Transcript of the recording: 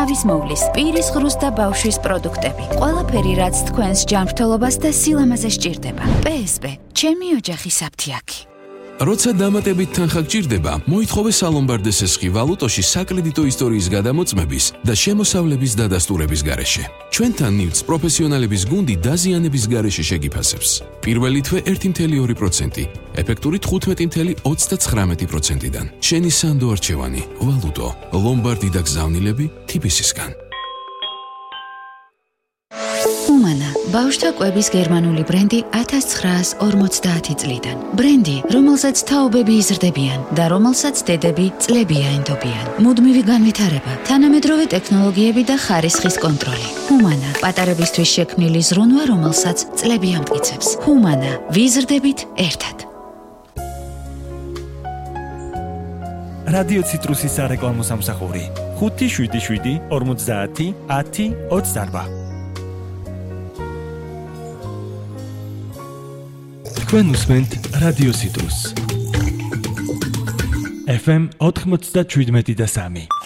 შავის მოვლის, პირის ღრუს და ბავშვის პროდუქტები. ყველაფერი, რაც თქვენს ჯანმრთელობას და სილამაზე სჭირდება. PSP, ჩემი ოჯახის აფთიაქი. როცა დამატებით თანხა გჭირდება, მოითხოვე სალომბარდეს ესხი ვალუტოში საკრედიტო ისტორიის გადამოწმების და შემოსავლების დადასტურების გარეშე. ჩვენთან ნივთს პროფესიონალების გუნდი დაზიანების გარეშე შეგიფასებს. პირველი თვე 1.2%, ეფექტური 15.39%-დან. შენი სანდო არჩევანი, ვალუტო, ლომბარდი და გზავნილები TBC-სგან. ჰუმანა, ბავშვთა კვების გერმანული ბრენდი 1950 წლიდან. ბრენდი, რომელსაც თაობები იზრდებიან და რომელსაც დედები წლები აენდობიან. მუდმივი განვითარება, თანამედროვე ტექნოლოგიები და ხარისხის კონტროლი. ჰუმანა, პატარებისთვის შექმნილი ზრუნვა, რომელსაც წლები ამტკიცებს. ჰუმანა, ვიზრდებით ერთად. რადიო ციტრუსის სარეკლამო სამსახური 577 50 10 28. თქვენ უსმენთ რადიო ციტრუს FM 97.3.